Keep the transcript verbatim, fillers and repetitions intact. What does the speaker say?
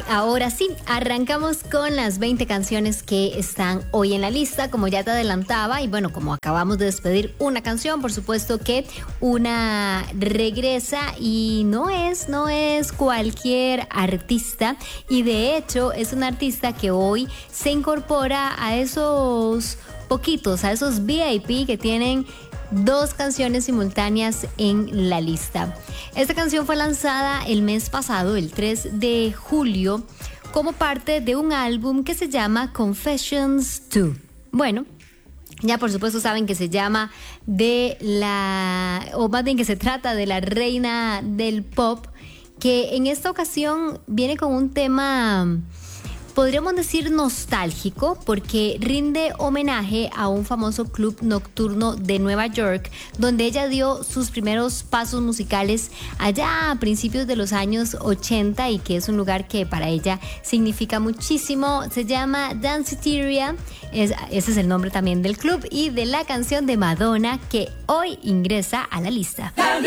ahora sí, arrancamos con las veinte canciones que están hoy en la lista, como ya te adelantaba, y bueno, como acabamos de despedir una canción, por supuesto que una regresa y no es, no es cualquier artista, y de hecho es un artista que hoy se incorpora a esos poquitos, a esos V I P que tienen dos canciones simultáneas en la lista. Esta canción fue lanzada el mes pasado, el tres de julio, como parte de un álbum que se llama Confessions dos. Bueno, ya por supuesto saben que se llama de la, o más bien que se trata de la reina del pop, que en esta ocasión viene con un tema, podríamos decir nostálgico, porque rinde homenaje a un famoso club nocturno de Nueva York, donde ella dio sus primeros pasos musicales allá a principios de los años ochenta, y que es un lugar que para ella significa muchísimo. Se llama Danceteria, es, ese es el nombre también del club y de la canción de Madonna, que hoy ingresa a la lista.